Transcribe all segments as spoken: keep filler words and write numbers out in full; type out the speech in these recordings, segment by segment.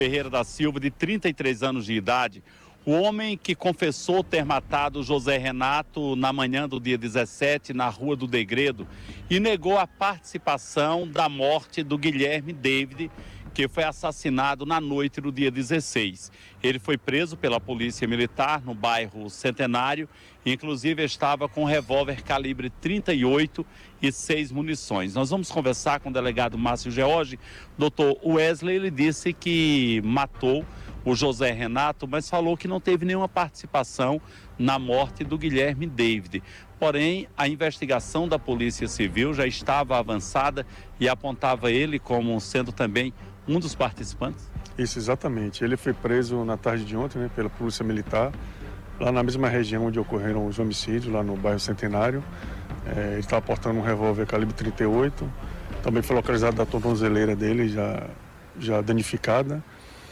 Ferreira da Silva, de trinta e três anos de idade, o homem que confessou ter matado José Renato na manhã do dia dezessete, na Rua do Degredo, e negou a participação da morte do Guilherme David, que foi assassinado na noite do dia dezesseis. Ele foi preso pela Polícia Militar no bairro Centenário, inclusive estava com um revólver calibre trinta e oito e seis munições. Nós vamos conversar com o delegado Márcio George. Doutor Wesley, ele disse que matou o José Renato, mas falou que não teve nenhuma participação na morte do Guilherme David. Porém, a investigação da Polícia Civil já estava avançada e apontava ele como sendo também um dos participantes? Isso, exatamente. Ele foi preso na tarde de ontem, né, pela Polícia Militar, lá na mesma região onde ocorreram os homicídios, lá no bairro Centenário. É, ele estava portando um revólver calibre trinta e oito, também foi localizado a tornozeleira dele, já, já danificada.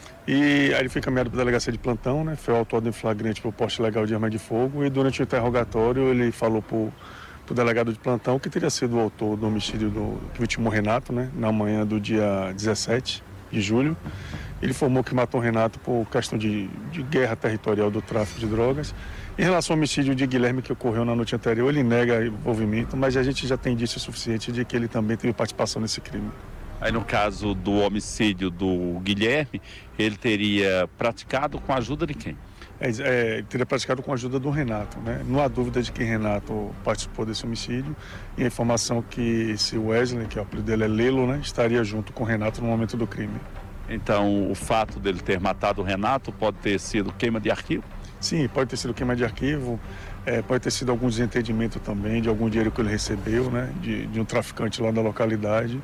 E aí ele foi encaminhado para a delegacia de plantão, né, foi autuado em flagrante por porte ilegal de arma de fogo, e durante o interrogatório ele falou para o delegado de plantão que teria sido o autor do homicídio do que vitimou Renato, né, na manhã do dia dezessete de julho. Ele informou que matou Renato por questão de, de guerra territorial do tráfico de drogas. Em relação ao homicídio de Guilherme, que ocorreu na noite anterior, ele nega envolvimento, mas a gente já tem indício suficiente de que ele também teve participação nesse crime. Aí no caso do homicídio do Guilherme, ele teria praticado com a ajuda de quem? É, é, ele teria praticado com a ajuda do Renato, né? Não há dúvida de que Renato participou desse homicídio, e a informação que esse Wesley, que é o apelido dele é Lelo, né, estaria junto com Renato no momento do crime. Então, o fato dele ter matado o Renato pode ter sido queima de arquivo? Sim, pode ter sido queima de arquivo, é, pode ter sido algum desentendimento também de algum dinheiro que ele recebeu, né, de, de um traficante lá da localidade,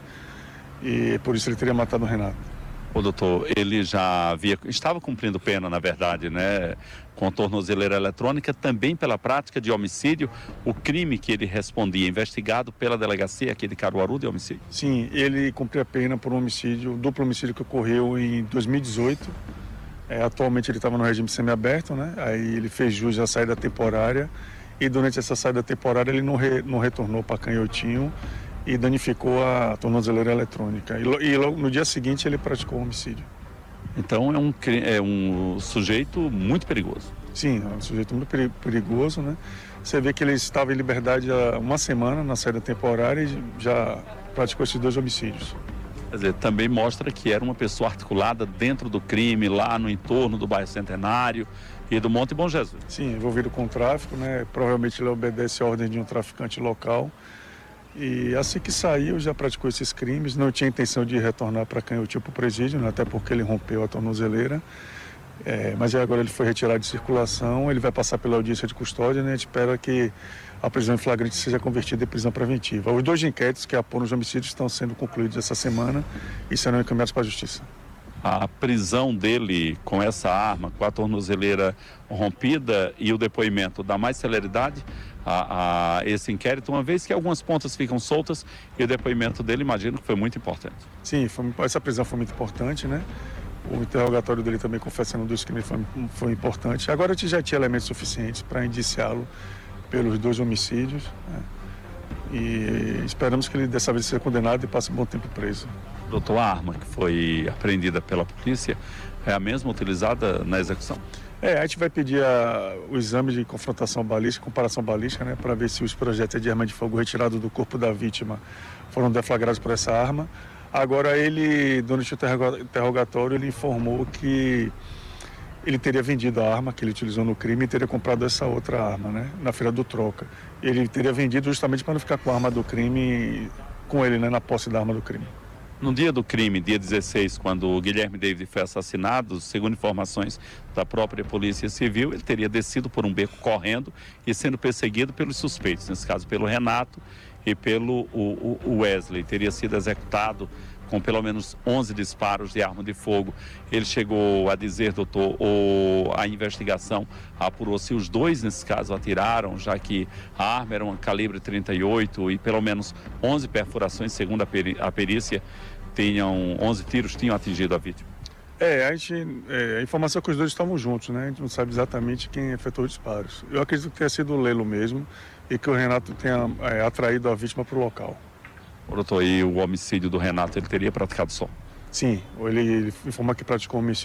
e por isso ele teria matado o Renato. O doutor, ele já havia, estava cumprindo pena, na verdade, né, com tornozeleira eletrônica, também pela prática de homicídio, o crime que ele respondia, investigado pela delegacia aqui de Caruaru de homicídio. Sim, ele cumpriu a pena por um homicídio, duplo homicídio que ocorreu em dois mil e dezoito. É, atualmente ele estava no regime semiaberto, né? Aí ele fez jus à saída temporária, e durante essa saída temporária ele não, re, não retornou para Canhotinho e danificou a tornozeleira eletrônica. E, e logo no dia seguinte ele praticou o homicídio. Então é um, é um sujeito muito perigoso. Sim, é um sujeito muito perigoso, né? Você vê que ele estava em liberdade há uma semana na saída temporária e já praticou esses dois homicídios. Quer dizer, também mostra que era uma pessoa articulada dentro do crime, lá no entorno do bairro Centenário e do Monte Bom Jesus. Sim, envolvido com o tráfico, né? Provavelmente ele obedece a ordem de um traficante local. E assim que saiu, já praticou esses crimes, não tinha intenção de retornar para Canhotinho, para o presídio, né? Até porque ele rompeu a tornozeleira. É, mas agora ele foi retirado de circulação, ele vai passar pela audiência de custódia, né? A gente espera que a prisão em flagrante seja convertida em prisão preventiva. Os dois inquéritos que apuram os homicídios estão sendo concluídos essa semana e serão encaminhados para a Justiça. A prisão dele com essa arma, com a tornozeleira rompida, e o depoimento dá mais celeridade a, a esse inquérito, uma vez que algumas pontas ficam soltas, e o depoimento dele, imagino que foi muito importante. Sim, foi, essa prisão foi muito importante, né? O interrogatório dele também confessando dos crimes foi, foi importante. Agora a gente já tinha elementos suficientes para indiciá-lo pelos dois homicídios, né? E esperamos que ele dessa vez seja condenado e passe um bom tempo preso. Doutor, a arma que foi apreendida pela polícia é a mesma utilizada na execução? É, a gente vai pedir a, o exame de confrontação balística, comparação balística, né, para ver se os projéteis de arma de fogo retirados do corpo da vítima foram deflagrados por essa arma. Agora ele, durante o interrogatório, ele informou que ele teria vendido a arma que ele utilizou no crime e teria comprado essa outra arma, né, na feira do troca. Ele teria vendido justamente para não ficar com a arma do crime com ele, né, na posse da arma do crime. No dia do crime, dia dezesseis, quando o Guilherme David foi assassinado, segundo informações da própria Polícia Civil, ele teria descido por um beco correndo e sendo perseguido pelos suspeitos, nesse caso pelo Renato e pelo o, o Wesley. Teria sido executado com pelo menos onze disparos de arma de fogo. Ele chegou a dizer, doutor, ou a investigação apurou se os dois, nesse caso, atiraram, já que a arma era um calibre trinta e oito e pelo menos onze perfurações, segundo a, peri a perícia, tinham, onze tiros tinham atingido a vítima. É, a, gente, é, a informação é que os dois estavam juntos, né? A gente não sabe exatamente quem efetuou os disparos. Eu acredito que tenha sido o Lelo mesmo e que o Renato tenha é, atraído a vítima para o local. Doutor, e o homicídio do Renato, ele teria praticado só? Sim, ele informou que praticou homicídio.